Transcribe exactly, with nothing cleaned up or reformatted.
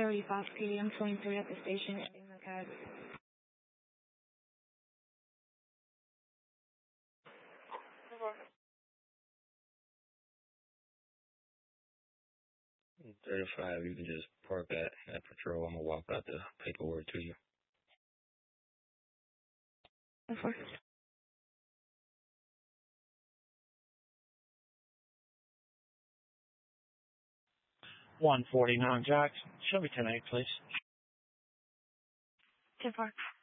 thirty-five P M twenty-three at the station in the cab. thirty-five, you can just park at, at patrol. I'm going to walk out the paperwork to you. Before. one forty-nine Jackson. Show me ten eight, please. ten four.